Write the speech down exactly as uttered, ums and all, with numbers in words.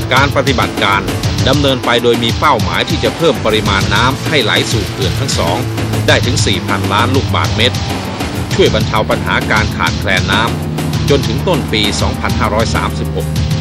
การปฏิบัติการดำเนินไปโดยมีเป้าหมายที่จะเพิ่มปริมาณน้ำให้ไหลสู่เขื่อนทั้งสองได้ถึง สี่พัน ล้านลูกบาศก์เมตรช่วยบรรเทาปัญหาการขาดแคลนน้ำจนถึงต้นปี สองพันห้าร้อยสามสิบหก